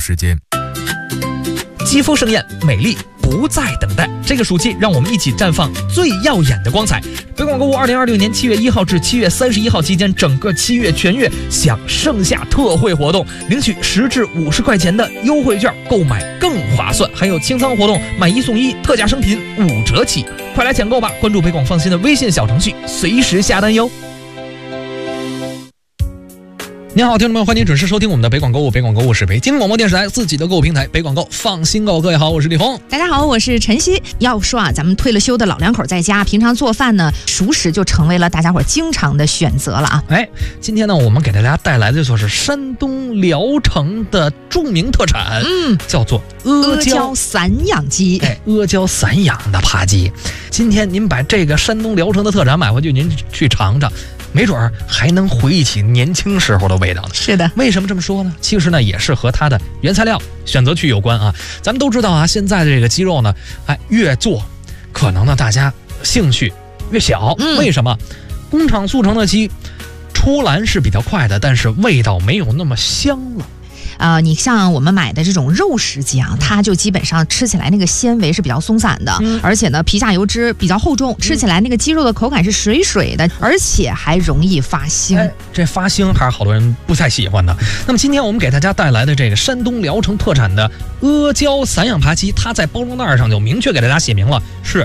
时间。 肌肤盛艳，美丽不再等待。这个暑期，让我们一起绽放最耀眼的光彩。北广购物2026年7月1号至7月31号期间，整个7月全月享盛夏特惠活动，领取10至50块钱的优惠券，购买更划算。还有清仓活动，买1送1，特价商品5折起，快来抢购吧！关注北广放心的微信小程序，随时下单哟。您好，听众们，欢迎准时收听我们的北广购物。北广购物是北京广播电视台自己的购物平台，北广购放心购。各位好，我是李红。 大家好，我是晨曦。要说啊，咱们退了休的老两口在家，平常做饭呢，熟食就成为了大家伙经常的选择了啊。 今天呢，我们给大家带来的就是山东聊城的著名特产，叫做阿胶散养鸡。 阿胶散养的扒鸡。今天您把这个山东聊城的特产买回去，您去尝尝。没准儿还能回忆起年轻时候的味道呢。 是的， 为什么这么说呢？其实呢，也是和它的原材料选择区有关啊。咱们都知道啊，现在的这个鸡肉呢，越做，可能呢大家兴趣越小。为什么？工厂速成的鸡出栏是比较快的，但是味道没有那么香了。 你像我们买的这种肉食鸡啊，它就基本上吃起来那个纤维是比较松散的，而且呢皮下油脂比较厚重，吃起来那个鸡肉的口感是水水的，而且还容易发腥。 这发腥还是好多人不太喜欢的。那么今天我们给大家带来的这个山东聊城特产的阿胶散养扒鸡，它在包装袋上就明确给大家写明了是